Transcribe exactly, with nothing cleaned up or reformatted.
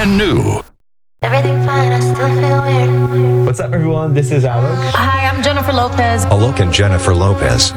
brand new. Everything fine, I still feel weird. What's up, everyone? This is Alok. Hi, I'm Jennifer Lopez. Alok and Jennifer Lopez.